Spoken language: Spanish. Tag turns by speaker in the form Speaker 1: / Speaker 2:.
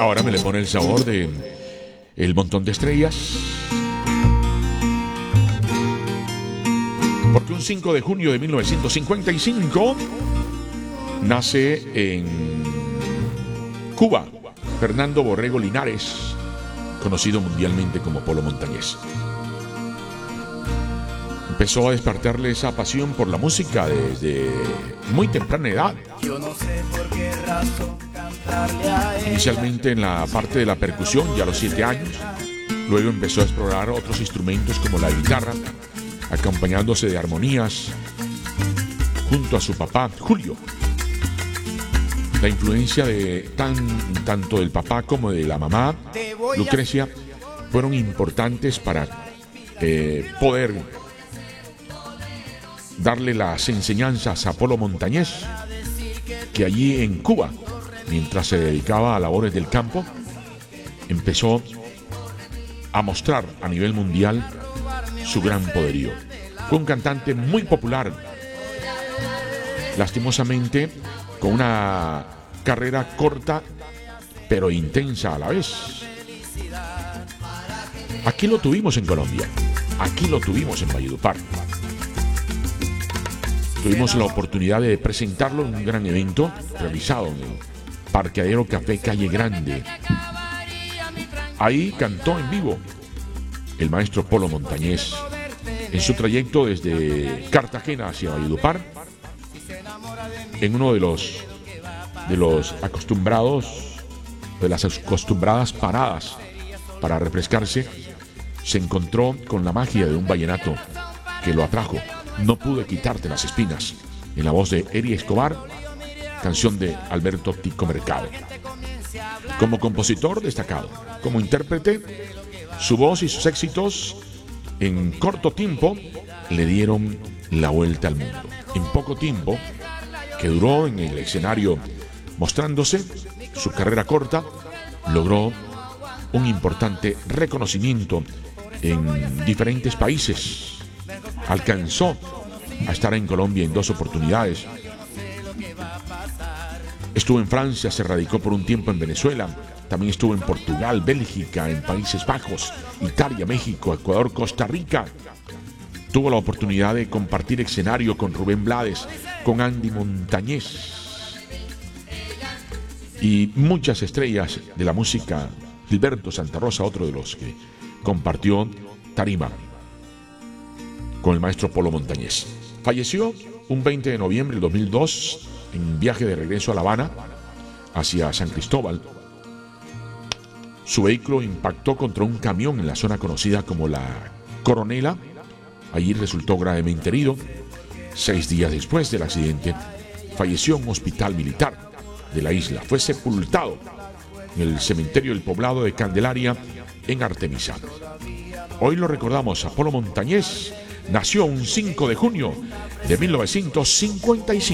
Speaker 1: Ahora me le pone el sabor de El Montón de Estrellas. Porque un 5 de junio de 1955 nace en Cuba Fernando Borrego Linares, conocido mundialmente como Polo Montañés. Empezó a despertarle esa pasión por la música desde muy temprana edad.
Speaker 2: Yo no sé por qué razón cantarle a ella.
Speaker 1: Inicialmente en la parte de la percusión, ya a los 7 años. Luego empezó a explorar otros instrumentos como la guitarra, acompañándose de armonías junto a su papá, Julio. La influencia de tanto del papá como de la mamá, Lucrecia, fueron importantes para poder darle las enseñanzas a Polo Montañés, que allí en Cuba, mientras se dedicaba a labores del campo, empezó a mostrar a nivel mundial su gran poderío. Fue un cantante muy popular, lastimosamente con una carrera corta pero intensa a la vez. Aquí lo tuvimos en Colombia, aquí lo tuvimos en Valledupar. Tuvimos la oportunidad de presentarlo en un gran evento realizado en el Parqueadero Café Calle Grande. Ahí cantó en vivo el maestro Polo Montañés en su trayecto desde Cartagena hacia Valledupar, en uno de las acostumbradas paradas para refrescarse. Se encontró con la magia de un vallenato que lo atrajo. No pude quitarte las espinas, en la voz de Eri Escobar, canción de Alberto Tico Mercado. Como compositor destacado, como intérprete, su voz y sus éxitos en corto tiempo le dieron la vuelta al mundo. En poco tiempo que duró en el escenario mostrándose, su carrera corta logró un importante reconocimiento en diferentes países. Alcanzó a estar en Colombia en 2 oportunidades. Estuvo en Francia, se radicó por un tiempo en Venezuela. También estuvo en Portugal, Bélgica, en Países Bajos, Italia, México, Ecuador, Costa Rica. Tuvo la oportunidad de compartir escenario con Rubén Blades, con Andy Montañés y muchas estrellas de la música. Gilberto Santa Rosa, otro de los que compartió tarima con el maestro Polo Montañés. Falleció un 20 de noviembre del 2002 en viaje de regreso a La Habana hacia San Cristóbal. Su vehículo impactó contra un camión en la zona conocida como la Coronela. Allí resultó gravemente herido. 6 días después del accidente, falleció en un hospital militar de la isla. Fue sepultado en el cementerio del poblado de Candelaria, en Artemisa. Hoy lo recordamos a Polo Montañés. Nació un 5 de junio de 1955.